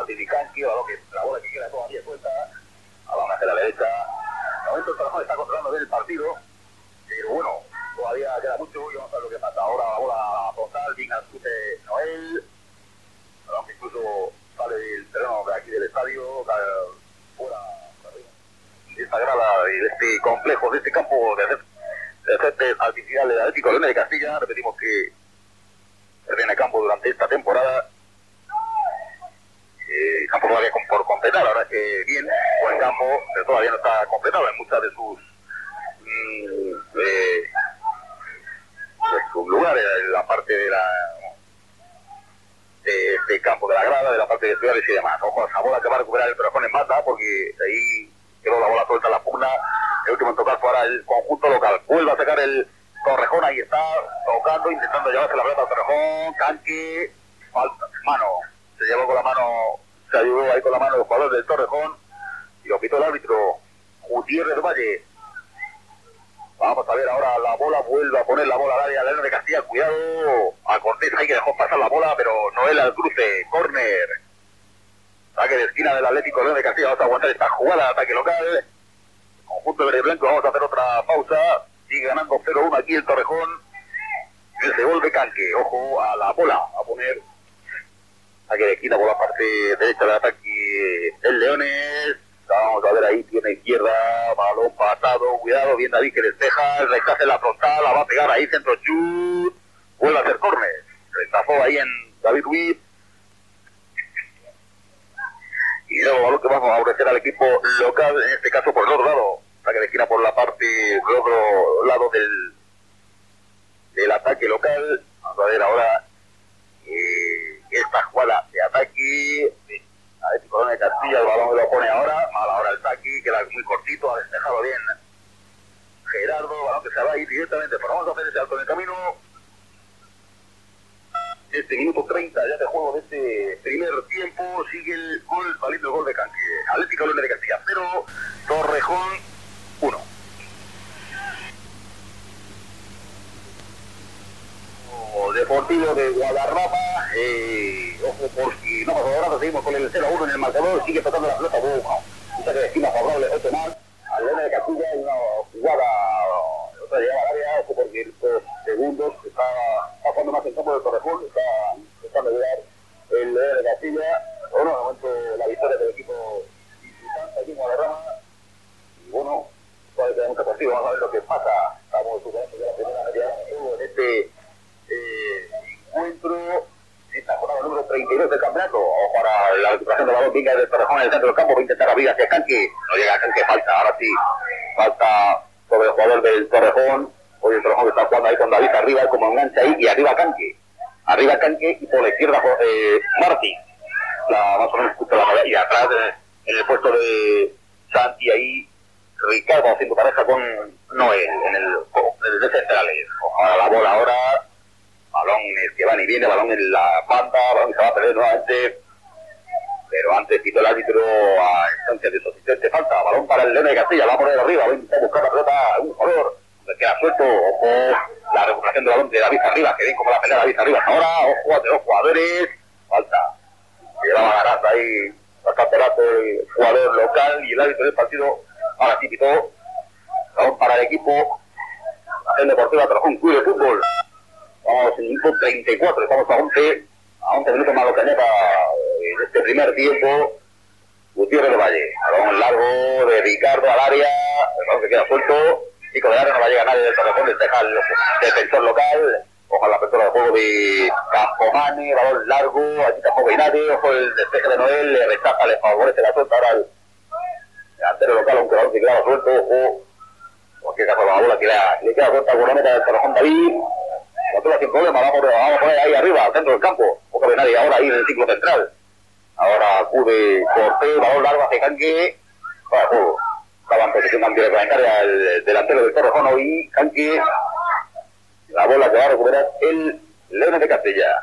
Martín y Canqui, balón que la bola que queda todavía suelta, balón hacia la derecha. De momento el Torrejón está controlando bien el partido, pero bueno, todavía queda mucho y vamos a ver lo que pasa. Ahora la bola frontal, bien al chute Noel, balón que incluso sale del terreno de aquí del estadio, fuera de esta grada, de este complejo, de este campo de césped artificial del Atlético Leones de Castilla. Repetimos que termina el campo durante esta temporada. Campo todavía por completar, la verdad es que bien, buen campo, pero todavía no está completado en muchas de sus lugares, en la parte de este campo de la grada, de la parte de ciudades y demás. Ojo a esa bola que va a recuperar el Torrejón en Mata, porque ahí quedó la bola suelta en la pugna. El último en tocar fue ahora el conjunto local. Vuelve a sacar el Torrejón, ahí está, tocando, intentando llevarse la pelota al Torrejón. Canqui, falta, mano, se llevó con la mano, se ayudó ahí con la mano el jugador del Torrejón y lo pitó el árbitro Gutiérrez Valle. Vamos a ver ahora la bola, vuelve a poner la bola al área, León de Castilla, cuidado a Cortés, ahí que dejó pasar la bola, pero Noel al cruce, córner, saque de esquina del Atlético León de Castilla. Vamos a aguantar esta jugada de ataque local, conjunto verde y blanco. Vamos a hacer otra pausa, sigue ganando 0-1 aquí el Torrejón, ese gol de Canque, ojo a la bola, a poner saque de esquina por la parte derecha del ataque el Leones. Vamos a ver ahí, tiene izquierda, balón pasado, cuidado, bien David que despeja, el rechace en la frontal, la va a pegar ahí, centro chut, vuelve a hacer córner, rechazó ahí en David Ruiz, y luego balón que vamos a ofrecer al equipo local, en este caso por el otro lado, saque de esquina por la parte del otro lado del ataque local. Vamos a ver ahora esta jugada de ataque, Atlético de Castilla, el balón lo pone ahora, mal ahora el saque, queda muy cortito, ha despejado bien Gerardo, balón que se va a ir directamente, pero vamos a hacer ese alto en el camino. Este minuto 30 ya de juego de este primer tiempo, sigue el gol, valiendo el gol de Canque. Atlético Leones de Castilla 0, Torrejón 1. Deportivo de Guadarrama, ojo por si no pasa nada, seguimos con el 0-1 en el marcador, sigue tocando la pelota, un saque de esquina favorable, 8 más, al León de Castilla, una jugada, otra llegada al área, ojo porque estos segundos está jugando más en campo del Torrejón, está intentando llegar el León de Castilla, bueno, de momento la victoria del equipo visitante aquí en Guadarrama, y bueno, todavía queda mucho partido, vamos a ver lo que pasa, estamos superando ya la primera media en este encuentro, esta jornada número 32 del campeonato. Ojo para la recuperación del balón, venga del Torrejón en el centro del campo, va a intentar abrir hacia Canque, no llega a Canque, falta, ahora sí, falta sobre el jugador del Torrejón. Hoy el Torrejón está jugando ahí con David arriba, como engancha ahí, y arriba Canque, y por la izquierda Martín, más o menos justo la cabeza, y atrás en el puesto de Santi ahí, Ricardo haciendo pareja con Noel en el de centrales. Ojalá la bola ahora, balón que va y viene, balón en la banda, balón que se va a perder nuevamente, pero antes quitó el árbitro a instancia de su asistente, falta, balón para el León de Castilla, va a poner arriba, va a intentar buscar la pelota a un jugador, se queda suelto, ojo, la recuperación del balón de David Arribas, que bien como la pelea de David Arribas ahora, ojo a dos jugadores, falta, llevaba Garata ahí, bastante rato el jugador local y el árbitro del partido, ahora sí quitó, balón para el equipo, el Deportivo Torrejón Club de Fútbol. Vamos en el minuto 34, estamos a 11 minutos más lo que añada de este primer tiempo. Gutiérrez de Valle, balón largo de Ricardo al área, el balón que queda suelto, pico de área, no va a llegar nadie del Torrejón, despeja el defensor local, ojalá la apertura de juego de Campomani, balón largo, aquí tampoco hay nadie, ojo el despeje de Noel, le rechaza, le favorece la suelta ahora el delantero local, aunque el balón que queda suelto, ojo, porque caso la bola que le queda suelta con la meta del Torrejón David. No tengo sin problema, vamos a poner ahí arriba, al centro del campo. Poco de nadie ahora ahí en el ciclo central. Ahora acude Cortés, balón largo hacia Canque. Para juego. Estaba en posición antirreglamentaria el delantero del Torrejón y Canque. La bola que va a recuperar el León de Castilla.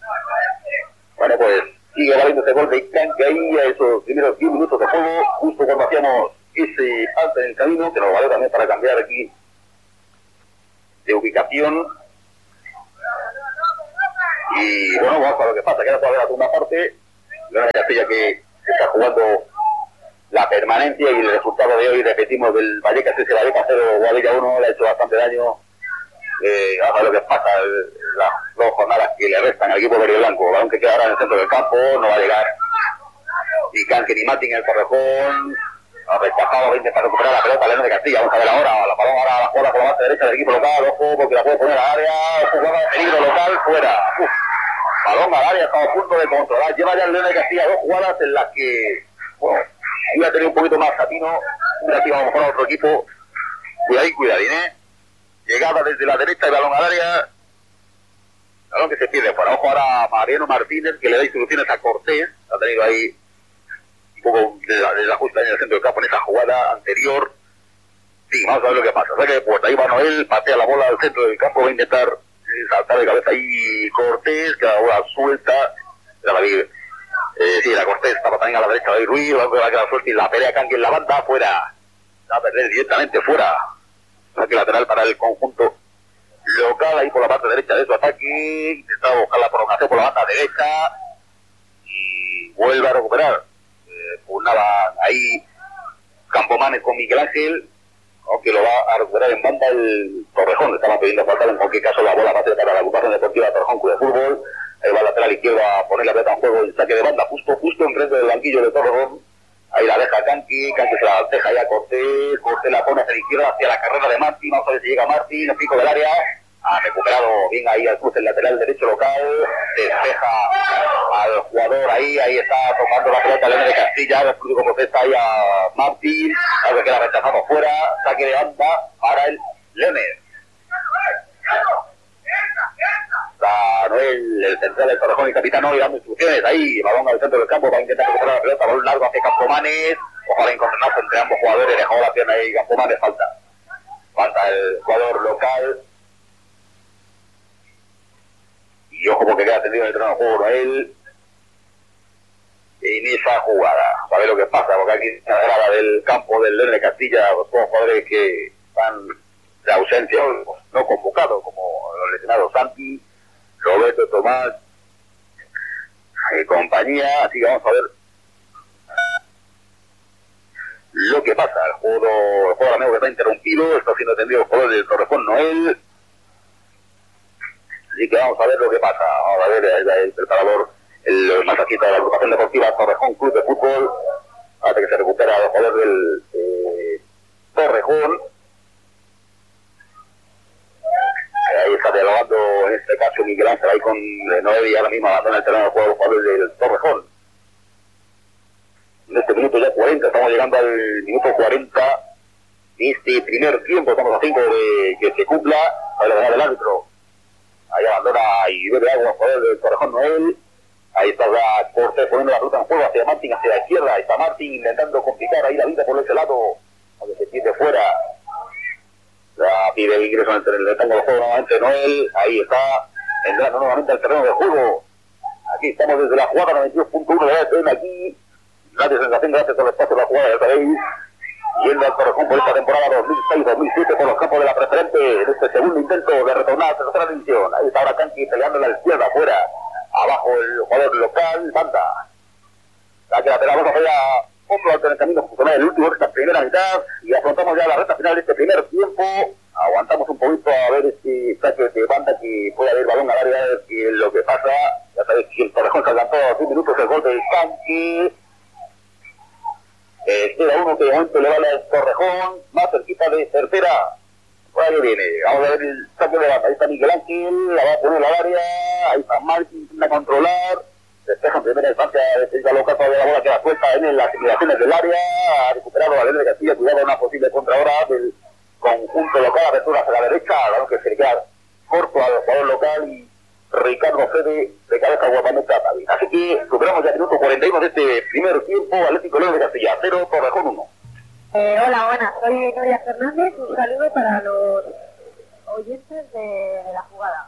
Bueno, pues sigue valiendo ese gol de Canque ahí a esos primeros 10 minutos de juego, justo cuando hacíamos ese alto en el camino, que nos valió también para cambiar aquí de ubicación. Y bueno, vamos a ver lo que pasa, queda todavía la segunda parte, León de Castilla que está jugando la permanencia y el resultado de hoy, repetimos, del Vallecas ese Vallecas 0, Guadilla 1, le ha hecho bastante daño. Vamos a ver lo que pasa las 2 jornadas que le restan al equipo verde y blanco. Balón que queda ahora en el centro del campo, no va a llegar ni Canque ni Martín en el Torrejón. Ha rechazado, va a intentar recuperar la pelota León de Castilla. Vamos a ver ahora, la balón ahora la jugada con la base derecha del equipo local, ojo, porque la puede poner al área, jugada de peligro local, fuera. Balón al área, estamos a punto de controlar. Lleva ya el León de Castilla 2 jugadas en las que, bueno, iba a tener un poquito más Satino, hubiera sido a lo mejor a otro equipo. Cuidadín, llegada desde la derecha, el balón al área, balón que se pierde fuera. Ojo ahora a Mariano Martínez, que le da instrucciones a Cortés, ha tenido ahí un poco de la justa en el centro del campo en esa jugada anterior. Sí, vamos a ver lo que pasa. Saque de puerta, ahí va Noel, patea la bola al centro del campo, va a intentar saltar de cabeza ahí Cortés, que la bola suelta, la Cortés estaba también a la derecha de Ruiz, va a quedar suelta y la pelea Canque en la banda, fuera, va a perder directamente fuera. Saque lateral para el conjunto local, ahí por la parte derecha de su ataque, intentaba buscar la prolongación por la banda derecha y vuelve a recuperar. Pugnaban ahí Campomanes con Miguel Ángel, aunque lo va a recuperar en banda el Torrejón. Estaba pidiendo falta, en cualquier caso la bola va a ser para la agrupación deportiva Torrejón Club de Fútbol. Ahí va el lateral izquierdo a poner la pelota en juego, el saque de banda justo enfrente del banquillo de Torrejón. Ahí la deja Canque se la deja ya Cortés la pone hacia la izquierda, hacia la carrera de Martín, vamos a ver si llega Martín, el pico del área, ha recuperado bien ahí al cruce el lateral derecho local, despeja al jugador ahí está tomando la pelota León de Castilla, el público protesta ahí a Martín, algo que queda rechazado fuera, saque de banda para el Leones. Está Noel, el central del Torrejón y capitán Noel dando instrucciones ahí, balón al centro del campo, va a intentar recuperar la pelota, balón largo hacia Campomanes, ojalá encontrarse entre ambos jugadores, dejó la pierna ahí Campomanes, falta el jugador local. Y ojo porque queda tendido en el terreno de juego Noel en esa jugada. A ver lo que pasa, porque aquí en la grada del campo del León de Castilla, los jugadores que están de ausencia, no convocados, como los lesionados Santi, Roberto, Tomás, compañía, así que vamos a ver lo que pasa. El juego de amigo que está interrumpido, está siendo atendido el jugador del Torrejón Noel. Así que vamos a ver lo que pasa. Vamos a ver el preparador, el masajista de la agrupación deportiva Torrejón Club de Fútbol, hasta que se recupera el jugador del Torrejón. Ahí está dialogando en este caso Miguel Ángel ahí con Noel y ahora mismo abandona el terreno de juego los jugadores del Torrejón. En este minuto ya 40, estamos llegando al minuto 40 de este primer tiempo, estamos a 5 de que se cumpla, a la del árbitro. Ahí abandona y bebe agua el jugador del Torrejón Noel. Ahí está Cortés poniendo la ruta en juego hacia Martín, hacia la izquierda. Ahí está Martín intentando complicar ahí la vida por ese lado, aunque se pierde fuera. Pide el ingreso en el rectángulo de juego nuevamente Noel. Ahí está entrando nuevamente al terreno de juego. Aquí estamos desde la jugada 92.1 de la FM. Aquí nadie sensación, gracias por el espacio de la jugada, ya sabéis. Yendo al Torrejón por esta temporada 2006-2007 por los campos de la preferente en este segundo intento de retornar a la tercera división. Ahí está ahora Canqui peleando en la izquierda, afuera, abajo el jugador local, banda. La que lateral, vamos a hacer otro alternamiento funcional, el último de esta primera mitad, y afrontamos ya la recta final de este primer tiempo. Aguantamos un poquito a ver este saque de banda que puede haber balón al área, a ver qué es lo que pasa. Ya sabéis que el Torrejón se adelantó a 10 minutos el gol de Canqui. Queda uno que de momento le vale al Torrejón, más cerquita de tercera. Por ahí viene, vamos a ver el saque de banda. Ahí está Miguel Ángel, la va a poner al área, ahí está Martín, intenta controlar. Despeja en primera instancia, defensa local para la bola que la suelta en las simulaciones del área. Ha recuperado la León de Castilla, cuidado una posible contra ahora del conjunto local, apertura hacia la derecha, claro que se le queda corto al jugador local y Ricardo Fede de cabeza guapamente a Tavi. Así que superamos ya el minuto 41 de este primer tiempo. Atlético León de Castilla 0, Torrejón 1. Hola, buenas, soy Noria Fernández. Un saludo para los oyentes de la jugada.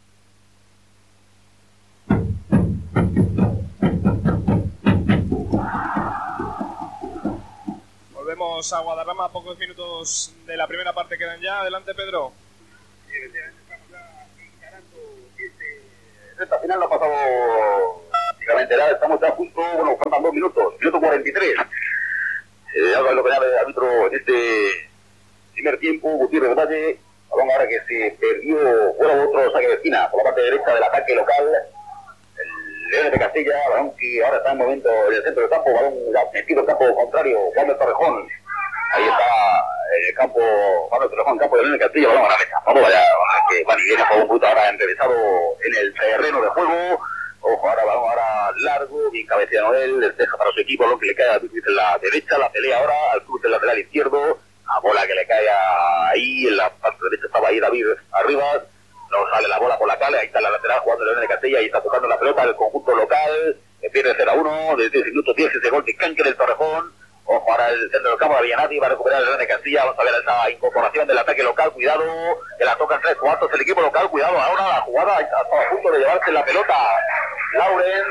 Volvemos a Guadarrama, pocos minutos de la primera parte quedan ya. Adelante, Pedro. Sí, estamos ya encarando esta final, no ha pasado prácticamente ya estamos ya justo, bueno, faltan 2 minutos, minuto 43. Algo es lo que llama el árbitro en este primer tiempo, Gutiérrez Valle. Balón ahora que se perdió, bueno, otro saque de esquina por la parte derecha del ataque local. El Leones de Castilla, balón que ahora está en momento en el centro del campo, balón metido en campo contrario, Juan de Torrejón. Ahí está el campo, Juan de Torrejón, campo de Leones de Castilla, balón a la mesa. Vamos allá, que Juan y viene por un punto ahora enrevesado en el terreno de juego. Ojo, ahora balón ahora largo, bien cabeceado Noel, despeja para su equipo, lo que le cae a la derecha, la pelea ahora al cruce lateral izquierdo. La bola que le cae ahí, en la parte derecha estaba ahí David Arribas, no sale la bola por la calle, ahí está la lateral jugando Leones de Castilla, ahí está tocando la pelota del conjunto local, que pierde 0-1, desde el minuto 10 ese gol de Canque del Torrejón. Ojo, ahora el centro del campo, Villanati va a recuperar el Leones de Castilla, vamos a ver esa incorporación del ataque local, cuidado, que la tocan 3 cuartos el equipo local, cuidado, ahora la jugada está a punto de llevarse la pelota Lauren,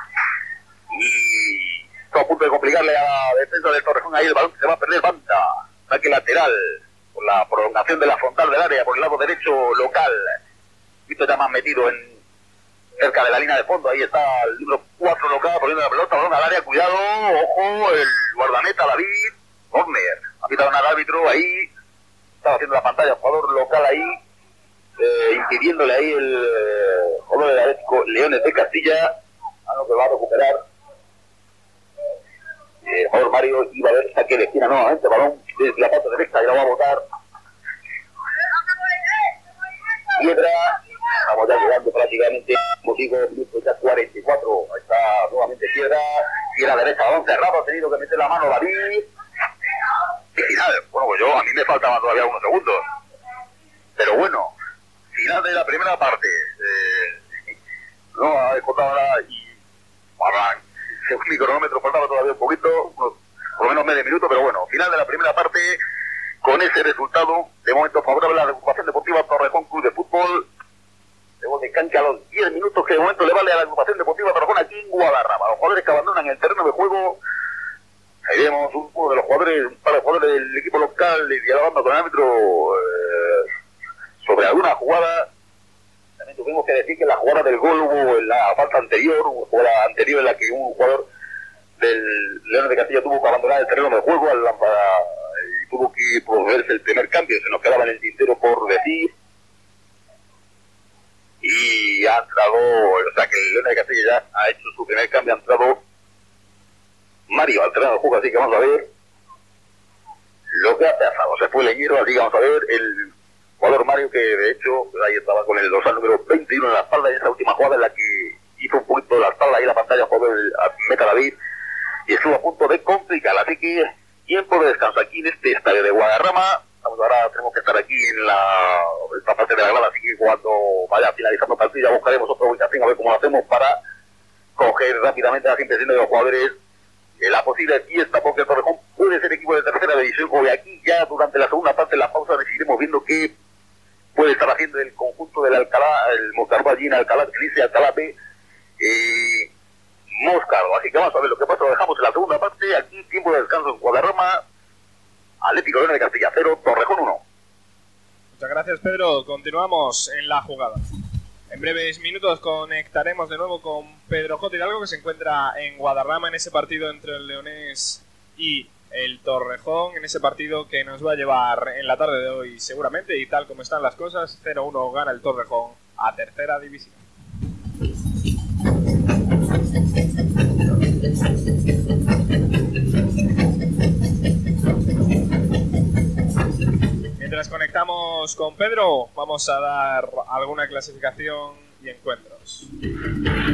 y está a punto de complicarle a la defensa del Torrejón, ahí el balón se va a perder, banda. Ataque lateral, por la prolongación de la frontal del área, por el lado derecho local. Visto ya más metido cerca de la línea de fondo, ahí está el número 4 local, poniendo la pelota, balón al área, cuidado, ojo, el guardameta David, corner, ha pitado al árbitro, ahí, estaba haciendo la pantalla, jugador local ahí, impidiéndole ahí el jugador del Atlético Leones de Castilla, a lo que va a recuperar. El jugador Mario iba a ver saque de esquina nuevamente, balón desde la parte derecha y la va a botar Piedra. Estamos ya llegando prácticamente, como digo, minutos ya 44. Ahí está nuevamente Piedra derecha, balón cerrado, ha tenido que meter la mano David. Y final, bueno, pues a mí me faltaban todavía unos segundos, pero bueno, final de la primera parte. No ha descontado nada y para según mi cronómetro faltaba todavía un poquito, por lo menos medio minuto, pero bueno, final de la primera parte, con ese resultado, de momento favorable a la agrupación deportiva Torrejón Club de Fútbol, de gol de Canque a los 10 minutos que de momento le vale a la agrupación deportiva Torrejón aquí en Guadarrama. Los jugadores que abandonan el terreno de juego, ahí vemos uno de los jugadores, un par de jugadores del equipo local dialogando con el árbitro sobre alguna jugada. También tuvimos que decir que la jugada del gol hubo en la falta anterior, una jugada anterior en la que un jugador del Leones de Castilla tuvo que abandonar el terreno de juego y tuvo que producirse el primer cambio, se nos quedaba en el tintero por decir, y ha entrado, o sea que el Leones de Castilla ya ha hecho su primer cambio, ha entrado Mario al terreno de juego, así que vamos a ver lo que ha pasado. Se fue Leñero, así que vamos a ver el jugador Mario, que de hecho ahí estaba con el dorsal número 21 en la espalda, y esa última jugada en la que hizo un poquito de la espalda ahí en la pantalla, jugador Meta David, y estuvo a punto de complicar. Así que tiempo de descanso aquí en este estadio de Guadarrama. Ahora tenemos que estar aquí en esta parte de la grada, así que cuando vaya finalizando el partido ya buscaremos otra ubicación a ver cómo lo hacemos para coger rápidamente las impresiones de los jugadores. La posible fiesta, porque el Torrejón puede ser equipo de tercera división, o de aquí ya durante la segunda parte de la pausa seguiremos viendo qué puede estar haciendo el conjunto del Alcalá, el Moscardo allí en Alcalá, que dice Alcalá B, Moscardo. Así que vamos a ver lo que pasa, lo dejamos en la segunda parte, aquí tiempo de descanso en Guadarrama, Atlético Leones de Castilla 0, Torrejón 1. Muchas gracias, Pedro, continuamos en la jugada. En breves minutos conectaremos de nuevo con Pedro J. Hidalgo, que se encuentra en Guadarrama en ese partido entre el Leonés y el Torrejón, en ese partido que nos va a llevar en la tarde de hoy seguramente, y tal como están las cosas, 0-1 gana el Torrejón a tercera división. Mientras conectamos con Pedro, vamos a dar alguna clasificación y encuentros.